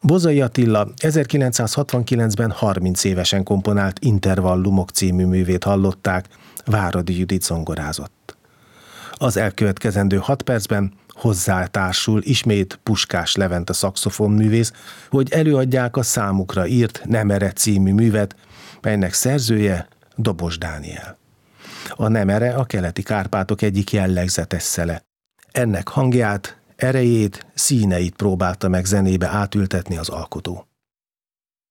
Bozzai Attila 1969-ben 30 évesen komponált Intervallumok című művét hallották, Váradi Judit zongorázott. Az elkövetkezendő 6 percben hozzátársul ismét Puskás Levente szaxofonművész, hogy előadják a számukra írt Nemere című művet, melynek szerzője Dobos Dániel. A nemere a keleti Kárpátok egyik jellegzetes szele. Ennek hangját, erejét, színeit próbálta meg zenébe átültetni az alkotó.